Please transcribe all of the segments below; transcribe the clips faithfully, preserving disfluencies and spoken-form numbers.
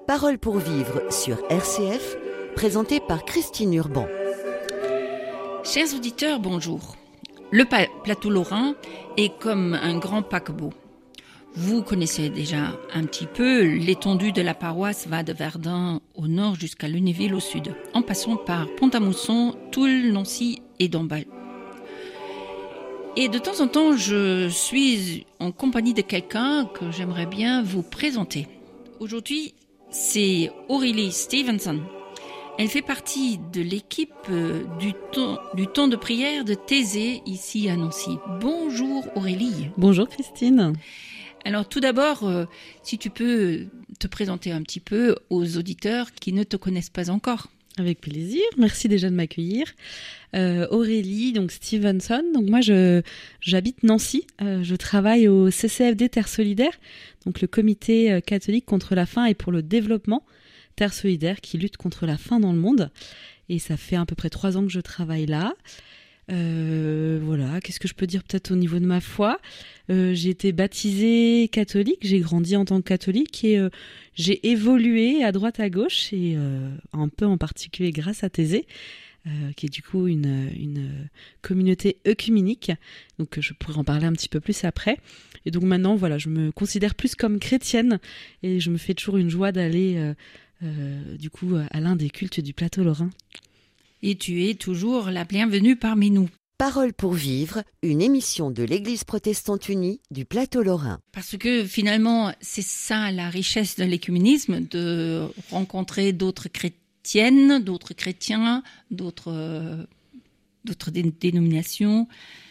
Parole pour vivre sur R C F, présenté par Christine Urban. Chers auditeurs, bonjour. Le pa- plateau lorrain est comme un grand paquebot. Vous connaissez déjà un petit peu, l'étendue de la paroisse va de Verdun au nord jusqu'à Lunéville au sud, en passant par Pont-à-Mousson, Toul, Nancy et Dombasle. Et de temps en temps, je suis en compagnie de quelqu'un que j'aimerais bien vous présenter. Aujourd'hui, c'est Aurélie Stevenson. Elle fait partie de l'équipe du temps, du temps de prière de Thésée ici à Nancy. Bonjour Aurélie. Bonjour Christine. Alors tout d'abord, euh, si tu peux te présenter un petit peu aux auditeurs qui ne te connaissent pas encore. Avec plaisir, merci déjà de m'accueillir. Euh, Aurélie, donc Stevenson, donc moi je, j'habite Nancy, euh, je travaille au C C F D Terre Solidaire, donc le comité catholique contre la faim et pour le développement, Terre Solidaire qui lutte contre la faim dans le monde. Et ça fait à peu près trois ans que je travaille là. Euh, voilà, qu'est-ce que je peux dire peut-être au niveau de ma foi. euh, J'ai été baptisée catholique, j'ai grandi en tant que catholique et euh, j'ai évolué à droite à gauche et euh, un peu en particulier grâce à Thésée, euh, qui est du coup une, une communauté œcuménique, donc je pourrais en parler un petit peu plus après. Et donc maintenant voilà, je me considère plus comme chrétienne et je me fais toujours une joie d'aller euh, euh, du coup à l'un des cultes du plateau lorrain. Et tu es toujours la bienvenue parmi nous. Parole pour vivre, une émission de l'Église protestante unie du plateau lorrain. Parce que finalement, c'est ça la richesse de l'écuménisme, de rencontrer d'autres chrétiennes, d'autres chrétiens, d'autres, euh, d'autres dé- dénominations.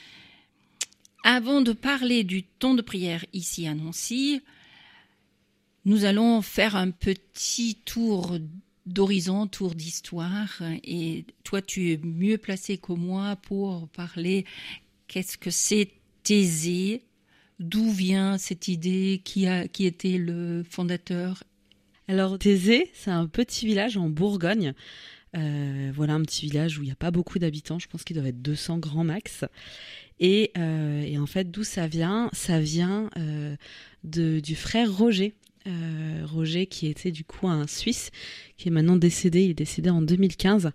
Avant de parler du temps de prière ici à Nancy, nous allons faire un petit tour d'horizon, tour d'histoire, et toi tu es mieux placé que moi pour parler qu'est-ce que c'est Thésée, d'où vient cette idée, qui a qui était le fondateur. Alors Thésée, c'est un petit village en Bourgogne, euh, voilà un petit village où il n'y a pas beaucoup d'habitants, je pense qu'il doit être deux cents grands max, et, euh, et en fait d'où ça vient, ça vient euh, de, du frère Roger. Euh, Roger qui était du coup un Suisse qui est maintenant décédé, il est décédé en deux mille quinze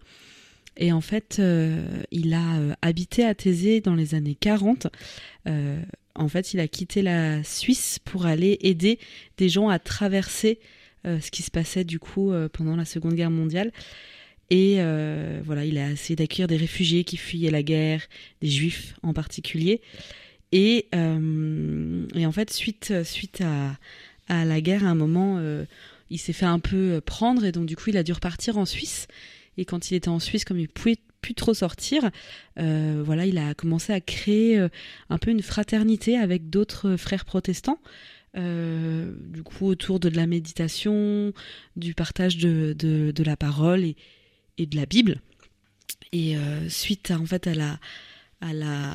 et en fait euh, il a euh, habité à Thésée dans les années quarante. Euh, en fait il a quitté la Suisse pour aller aider des gens à traverser euh, ce qui se passait du coup euh, pendant la Seconde Guerre mondiale et euh, voilà, il a essayé d'accueillir des réfugiés qui fuyaient la guerre, des juifs en particulier et, euh, et en fait suite, suite à à la guerre, à un moment, euh, il s'est fait un peu prendre et donc du coup, il a dû repartir en Suisse. Et quand il était en Suisse, comme il pouvait plus trop sortir, euh, voilà, il a commencé à créer euh, un peu une fraternité avec d'autres frères protestants. Euh, du coup, autour de, de la méditation, du partage de, de, de la parole et, et de la Bible. Et euh, suite à, en fait à la À la,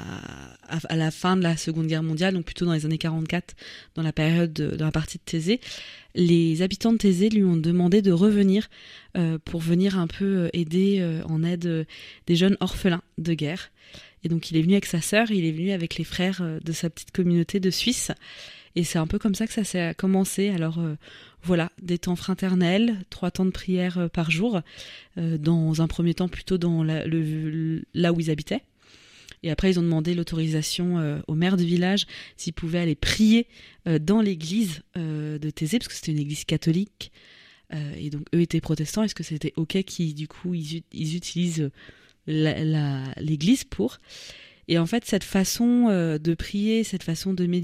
à la fin de la Seconde Guerre mondiale, donc plutôt dans les années quarante-quatre, dans la période, de, dans la partie de Thésée, les habitants de Thésée lui ont demandé de revenir euh, pour venir un peu aider euh, en aide euh, des jeunes orphelins de guerre. Et donc il est venu avec sa sœur, il est venu avec les frères euh, de sa petite communauté de Suisse. Et c'est un peu comme ça que ça s'est commencé. Alors euh, voilà, des temps fraternels, trois temps de prière euh, par jour, euh, dans un premier temps plutôt dans la, le, là où ils habitaient. Et après, ils ont demandé l'autorisation euh, au maire du village s'ils pouvaient aller prier euh, dans l'église euh, de Thésée, parce que c'était une église catholique. Euh, et donc, eux étaient protestants. Est-ce que c'était OK qu'ils, du coup, ils, ils utilisent la, la, l'église pour... Et en fait, cette façon euh, de prier, cette façon de méditer,